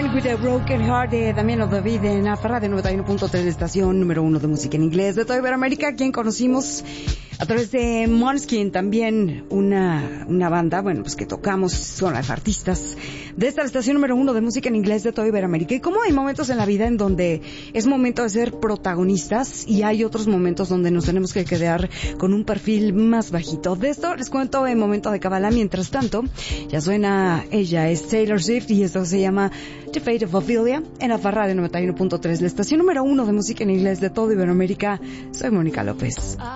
With a Broken Heart de Damiano David en Afarra de 91.3, estación número 1 de música en inglés de toda Iberoamérica, quien conocimos a través de Måneskin, también una banda, bueno, pues que tocamos, son las artistas de esta estación número 1 de música en inglés de toda Iberoamérica. Y como hay momentos en la vida en donde es momento de ser protagonistas y hay otros momentos donde nos tenemos que quedar con un perfil más bajito. De esto les cuento en momento de Kabbalah. Mientras tanto, ya suena, ella es Taylor Swift y esto se llama The Fate of Ophelia en Afarra de 91.3, la estación número 1 de música en inglés de toda Iberoamérica. Soy Mónica López.